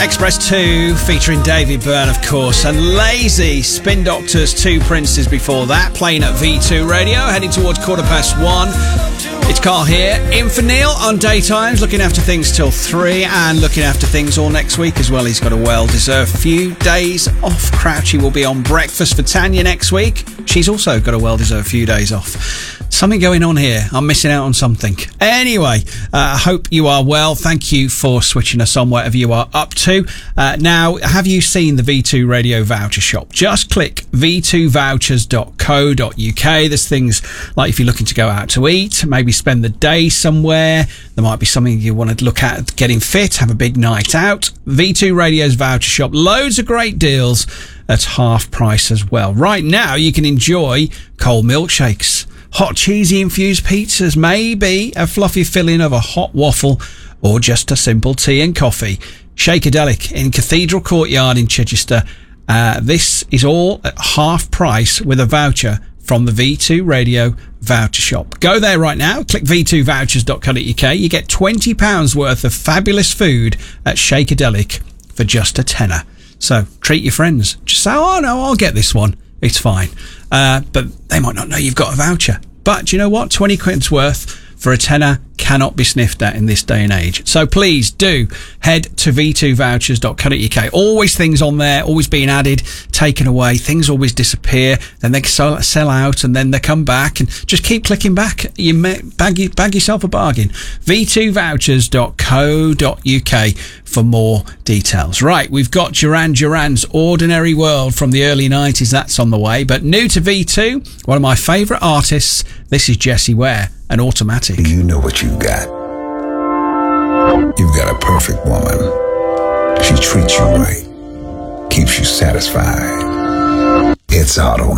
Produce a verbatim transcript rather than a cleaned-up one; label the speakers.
Speaker 1: Express two, featuring David Byrne, of course, and Lazy, Spin Doctors, Two Princes before that, playing at V two Radio, heading towards quarter past one. It's Carl here, in for Neil on Daytimes, looking after things till three, and looking after things all next week as well. He's got a well-deserved few days off. Crouchy will be on breakfast for Tanya next week. She's also got a well-deserved few days off. Something going on here. I'm missing out on something. Anyway, I uh, hope you are well. Thank you for switching us on, whatever you are up to. Uh, now, have you seen the V two Radio voucher shop? Just click v two vouchers dot co dot uk. There's things like if you're looking to go out to eat, maybe spend the day somewhere. There might be something you want to look at, getting fit, have a big night out. V two Radio's voucher shop. Loads of great deals at half price as well. Right now, you can enjoy cold milkshakes, hot cheesy infused pizzas, maybe a fluffy filling of a hot waffle, or just a simple tea and coffee. Shakedelic in Cathedral Courtyard in Chichester. Uh, this is all at half price with a voucher from the V two Radio voucher shop. Go there right now. Click v two vouchers dot co dot uk. You get twenty pounds worth of fabulous food at Shakedelic for just a tenner. So treat your friends. Just say, oh no, I'll get this one. It's fine. Uh, but they might not know you've got a voucher. But you know what? twenty quid's worth for a tenner cannot be sniffed at in this day and age. So please do head to v two vouchers dot co dot uk. Always things on there, always being added, taken away. Things always disappear. Then they sell, sell out and then they come back. And just keep clicking back. You may bag, bag yourself a bargain. v two vouchers dot co dot uk for more details. Right, we've got Duran Duran's Ordinary World from the early nineties. That's on the way. But new to V two, one of my favourite artists. This is Jessie Ware and Automatic.
Speaker 2: You know what you've got. You've got a perfect woman. She treats you right, keeps you satisfied. It's Automatic.